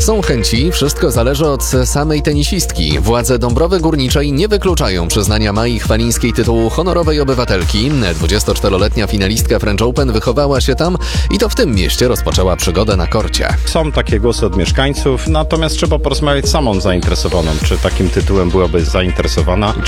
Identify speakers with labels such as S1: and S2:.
S1: Są chęci, wszystko zależy od samej tenisistki. Władze Dąbrowy Górniczej nie wykluczają przyznania Mai Chwalińskiej tytułu honorowej obywatelki. 24-letnia finalistka French Open wychowała się tam i to w tym mieście rozpoczęła przygodę na korcie.
S2: Są takie głosy od mieszkańców, natomiast trzeba porozmawiać z samą zainteresowaną, czy takim tytułem byłaby zainteresowana.